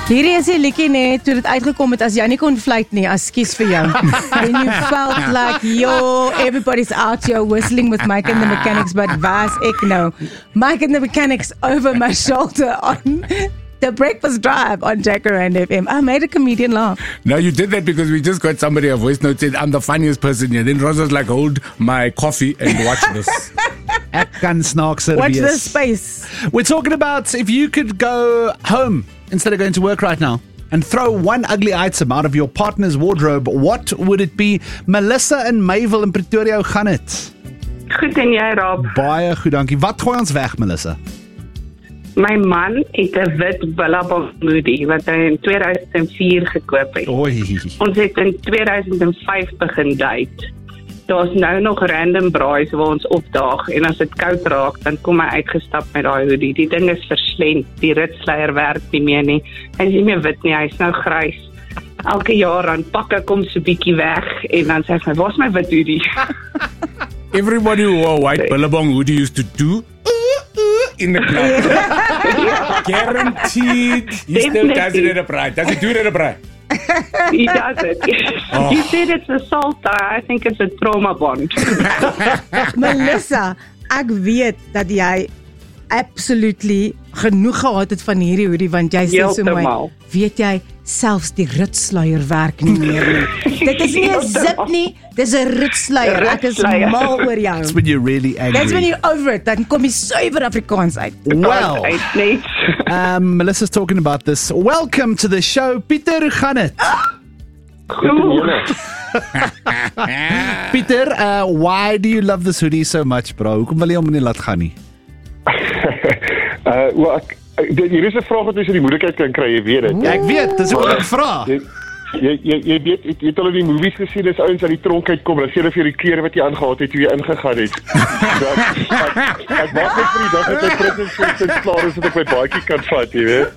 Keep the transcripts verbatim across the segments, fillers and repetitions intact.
Hierdie is die liedjie net, toe dit uitgekom het, as jy nie kon fluit nie, as skies vir jou. And you felt like, yo, everybody's out here whistling with Mike and the Mechanics, but was ek nou? Mike and the Mechanics over my shoulder on The Breakfast Drive on Jacaranda F M. I made a comedian laugh. No, you did that because we just got somebody a voice note said, I'm the funniest person here. Then Ross was like, hold my coffee and watch this. Ek kan snaakser Watch wees. this space. We're talking about if you could go home instead of going to work right now and throw one ugly item out of your partner's wardrobe, what would it be? Melissa en Mabel in Pretoria, hoe gaan het? Goed en jy, Rob? Baie goed, dankie. Wat gooi ons weg, Melissa? My man het 'n wit Billabong hoodie wat hy in tweeduisend vier gekoop het. Oei. Ons het in tweeduisend vyf begin date. Daar's nou nog random braais waar ons opdaag en as dit koud raak, dan kom hy uitgestap met daai hoodie. Die ding is verslend, die ritsleier werk nie meer nie. Hy is nie meer wit nie, hy's nou grys. Elke jaar dan pak ek hom so bietjie weg en dan sê hy, "Waar's my wit hoodie?" Everybody who wore white Billabong hoodie used to do in the club. Guaranteed. He still does it at a braai. Does he do it at a braai? He does it. Oh. You said it's assault. I think it's a trauma bond. Melissa, ek weet dat jy absolutely genoeg gehad het van hierdie hoodie, want jy sê so mooi. Heeltemal. Weet jy, selfs die ritsluier werk nie meer nie. Dit is nie 'n zip nie, dis 'n ritsluier. Ek is Ritsluier. mal oor jou. That's when you're really angry. That's when you're over it, dan kom jy suiwer Afrikaans uit. Well, Uit net. um, Melissa's talking about this. Welcome to the show. Pieter, hoe gaan het? Pieter, uh, why do you love this hoodie so much, bro? Hoekom wil jy hom nie laat gaan nie? Uh, well, ek, ek, hier is 'n vraag wat jy so die moeilikheid kan kry, jy weet dit. Ja, ek weet, dis wat ek vra. Jy, jy, jy, jy weet, jy, jy het al in die movies gesien, dis ouens uit die tronk uitkom, dan sê hulle vir die klere wat jy aangehad het, hoe jy ingegaan het. So, ek, ek, ek wacht net vir die dag dat my prison sentence klaar is, dat ek my baadjie kan vat, jy weet.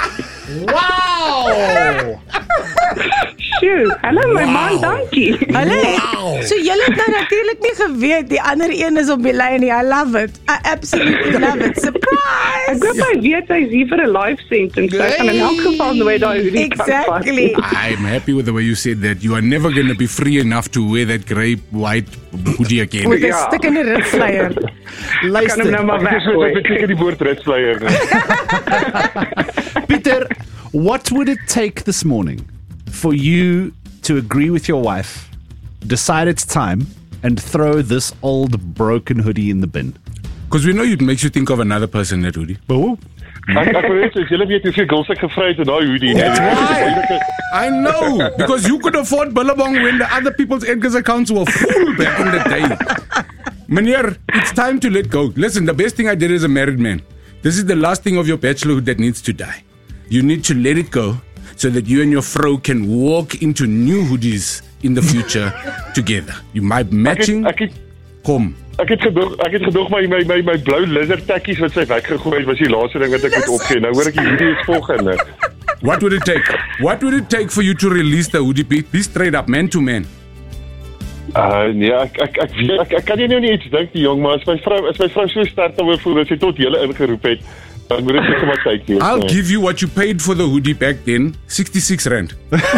Wow! Sjoe, hallo my man, dankie. Hallo. So julle het nou natuurlik nie geweet die ander een is op die lyn nie. I love it. I absolutely love it. Ek Surprise. hoop hy weet hy is hier vir 'n life sentence. Hy kan in elk geval nooit daai hoodie kan vat. Exactly. I'm happy with the way you said that. You are never going to be free enough to wear that grey white hoodie again. With 'n Ja. stikkende ritsluier. Kan hom Luister, nou maar Ek is weggooi. ek beteken die woord ritsleier. Pieter, what would it take this morning for you to agree with your wife, decide it's time, and throw this old broken hoodie in the bin? Because we know it makes you think of another person, that hoodie. Oh. Ek ek wil net sê, julle weet hoeveel girls ek gevry het in daai hoodie. That's why. I know. Because you could afford Billabong when the other people's Edgar's accounts were full back in the day. Meneer, it's time to let go. Listen, the best thing I did as a married man, this is the last thing of your bachelorhood that needs to die. You need to let it go so that you and your vrouw can walk into new hoodies in the future together. You might matching. Ek het Kom. ek het gedog ek het gedog my my my my blou lizard tekkies wat sy weggegooi het was die laaste ding wat ek moet opgee. Nou hoor ek die hoodie is volgende. What would it take? What would it take for you to release the hoodie? Be, be straight up, man to man. Uh nee, ek ek ek weet ek, ek kan nie nou nie iets dink die jong, maar as my vrou as my vrou so sterk daaroor voel dat sy tot julle ingeroep het, dan moet dit seker maar tyd wees. I'll give you what you paid for the hoodie back then, sixty-six rand.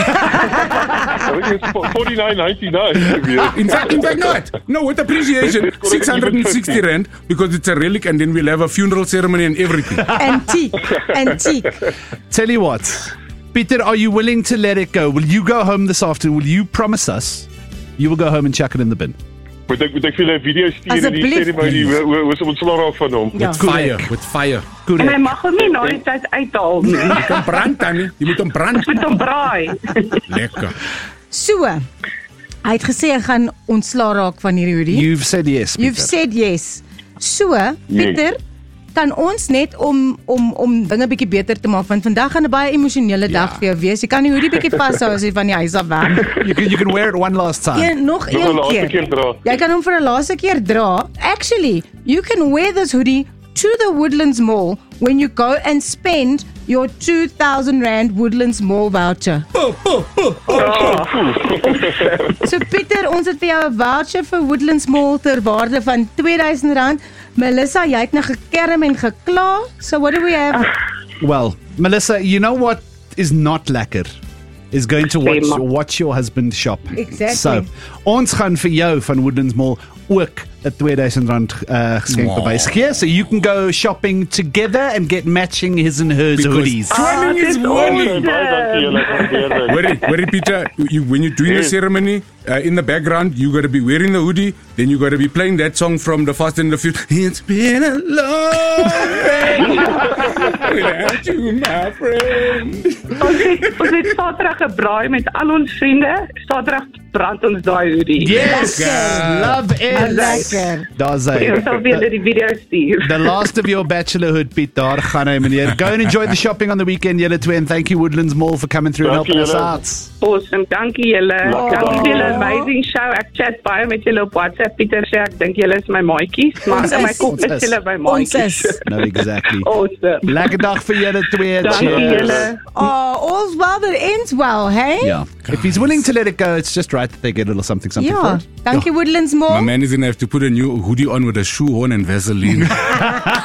forty-nine ninety-nine. In fact, in fact, not. No, with appreciation, six hundred sixty rand because it's a relic, and then we'll have a funeral ceremony and everything. Antique. Antique. Tell you what, Peter, are you willing to let it go? Will you go home this afternoon? Will you promise us you will go home and chuck it in the bin? Moet ek moet ek vir 'n video stuur en die Asseblief. ceremonie hoe hoe ons ontslaa raak van hom. Ja. With fire, with fire. Good. En hy mag hom nie na die tyd uithaal nie. Je kan brand, Tannie. Je moet hem brand. Moet hom braai. Lekker. So, hy het gesê hy gaan ontslaa raak van hierdie hoodie. You've said yes, Peter. You've said yes. So, Pieter, kan ons net om om om dinge bietjie beter te maak, want vandag gaan 'n baie emosionele dag Ja. vir jou wees. Jy kan die hoodie bietjie vashou as jy van die huis af werk. You can, you can wear it one last time. Een, nog Nog 'n een laaste keer. keer dra. Jy kan hom vir 'n laaste keer dra. Actually, you can wear this hoodie to the Woodlands Mall when you go and spend your two thousand rand Woodlands Mall voucher. So Pieter, ons het vir jou 'n voucher vir Woodlands Mall ter waarde van two thousand rand. Melissa, jy het nou gekerm en gekla. So what do we have? Well, Melissa, you know what is not lekker is going to watch Same. watch your husband shop. Exactly. So, ons gaan vir jou van Woodlands Mall ook 'n R tweeduisend uh, geskenkbewys gee, so you can go shopping together and get matching his and hers Because hoodies. twinning is dis winning. Baie dankie julle, waardeer dit. Worry, worry, Peter. You, when you're doing the Yes. ceremony, uh, in the background, you got to be wearing the hoodie. Then you got to be playing that song from the Fast and the Furious. It's been a long day without you, my friend. Ons het, ons het Saterdag gebraai met al ons vriende. Saterdag brand ons daai hoodie. Yes, Lekker. love it. Lekker. Daar's Ons hy. sal vir julle die video stuur. The last of your bachelorhood, Piet, daar gaan hy, meneer. Go and enjoy the shopping on the weekend, julle twee, and thank you, Woodlands Mall, for coming through and Dankie helping us julle. out. Awesome, dankie julle. Dankie vir julle amazing show. Ek chat baie met julle op WhatsApp. Pieter sê ek dink julle is my maatjies, maar Ons in my is. kop Ons is is. julle my Ons maatjies. is. No, exactly. Awesome. Lekker dag vir julle twee. Dankie Cheers. julle. Oh, all's well that ends well, hey? Yeah. If he's willing to let it go, it's just right that they get a little something, something for Yeah. it. Thank you, Woodlands My Mall. man is going to have to put a new hoodie on with a shoehorn and Vaseline.